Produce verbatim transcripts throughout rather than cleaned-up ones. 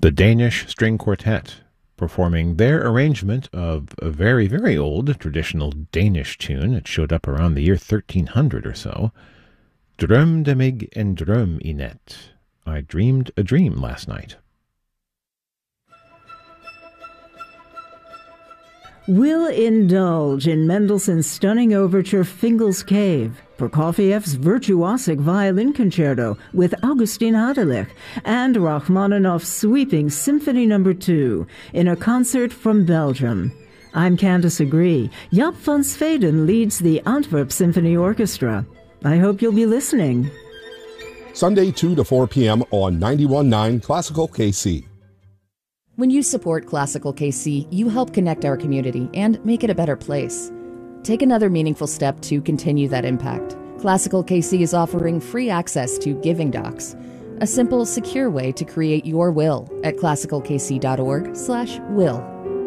the Danish String Quartet, performing their arrangement of a very, very old traditional Danish tune. It showed up around the year thirteen hundred or so. Drømte mig en drøm i nat. I dreamed a dream last night. We'll indulge in Mendelssohn's stunning overture Fingal's Cave, Prokofiev's virtuosic violin concerto with Augustin Hadelich, and Rachmaninoff's sweeping Symphony Number two in a concert from Belgium. I'm Candice Agree. Jaap van Sveden leads the Antwerp Symphony Orchestra. I hope you'll be listening. Sunday two to four p.m. on ninety-one point nine Classical K C. When you support Classical K C, you help connect our community and make it a better place. Take another meaningful step to continue that impact. Classical K C is offering free access to Giving Docs, a simple, secure way to create your will at classical k c dot org slash will.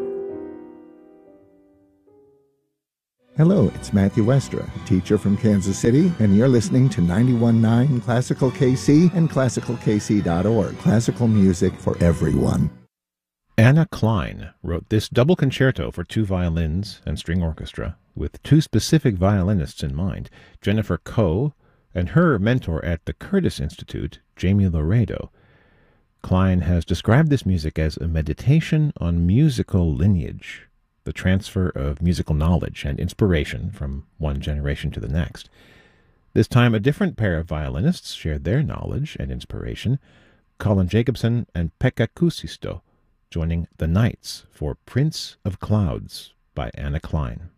Hello, it's Matthew Westra, teacher from Kansas City, and you're listening to ninety-one point nine Classical K C and classical k c dot org. Classical music for everyone. Anna Klein wrote this double concerto for two violins and string orchestra with two specific violinists in mind, Jennifer Coe and her mentor at the Curtis Institute, Jamie Laredo. Klein has described this music as a meditation on musical lineage, the transfer of musical knowledge and inspiration from one generation to the next. This time, a different pair of violinists shared their knowledge and inspiration, Colin Jacobson and Pekka Kuusisto, joining the Knights for Prince of Clouds by Anna Klein.